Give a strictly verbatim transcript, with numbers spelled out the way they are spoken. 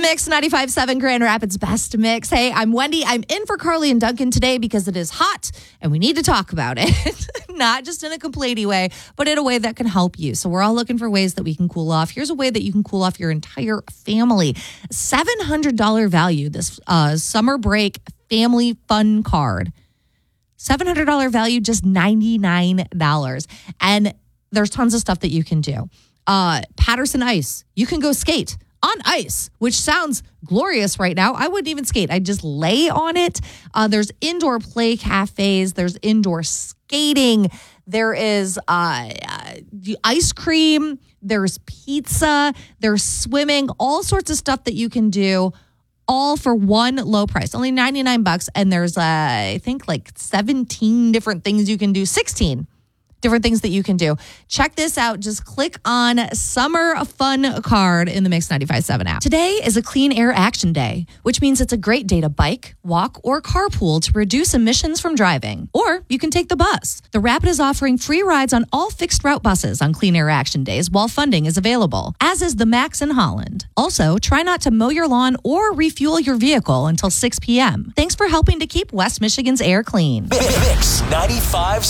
Mix ninety-five point seven Grand Rapids Best Mix. Hey, I'm Wendy. I'm in for Carly and Duncan today because it is hot and we need to talk about it. Not just in a complainy way, but in a way that can help you. So we're all looking for ways that we can cool off. Here's a way that you can cool off your entire family. seven hundred dollars value, this uh, summer break family fun card. seven hundred dollars value, just ninety-nine dollars. And there's tons of stuff that you can do. Uh, Patterson Ice, you can go skate on ice, which sounds glorious right now. I wouldn't even skate. I'd just lay on it. Uh, there's indoor play cafes. There's indoor skating. There is uh, uh, ice cream. There's pizza. There's swimming. All sorts of stuff that you can do, all for one low price, only ninety-nine bucks. And there's, uh, I think, like seventeen different things you can do, sixteen different things that you can do. Check this out. Just click on Summer Fun Card in the Mix ninety-five point seven app. Today is a Clean Air Action Day, which means it's a great day to bike, walk, or carpool to reduce emissions from driving. Or you can take the bus. The Rapid is offering free rides on all fixed route buses on Clean Air Action Days while funding is available, as is the Max in Holland. Also, try not to mow your lawn or refuel your vehicle until six p.m. Thanks for helping to keep West Michigan's air clean. Mix ninety-five.